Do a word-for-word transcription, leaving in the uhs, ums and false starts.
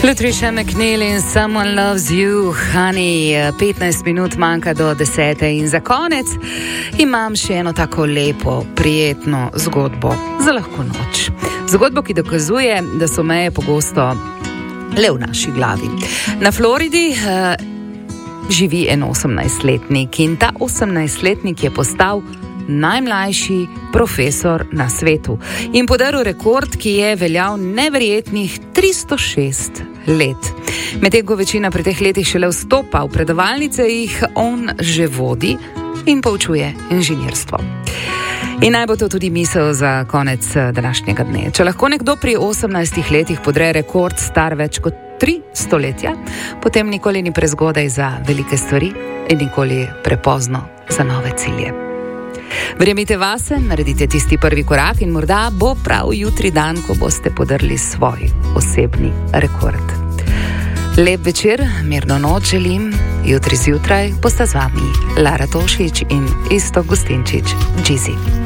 Patricia McNeil in Someone Loves You, Honey. petnajst minut manjka do desete in za konec imam še eno tako lepo, prijetno zgodbo za lahko noč. Zgodbo, ki dokazuje, da so meje pogosto le v naši glavi. Na Floridi uh, živi en osemnajstletnik in ta osemnajstletnik je postal najmlajši profesor na svetu in podaril rekord, ki je veljal neverjetnih tristo šest let. Medtem ko večina pri teh letih šele vstopa v predavalnice, jih on že vodi in poučuje inženirstvo. In naj bo to tudi misel za konec današnjega dne. Če lahko nekdo pri osemnajstih letih podre rekord star več kot tri stoletja, potem nikoli ni prezgodaj za velike stvari in nikoli prepozno za nove cilje. Verjemite vase, naredite tisti prvi korak in morda bo prav jutri dan, ko boste podrli svoj osebni rekord. Lep večer, mirno noč želim, jutri zjutraj bosta z vami Lara Tošič in Iztok Gustinčič, Džizi.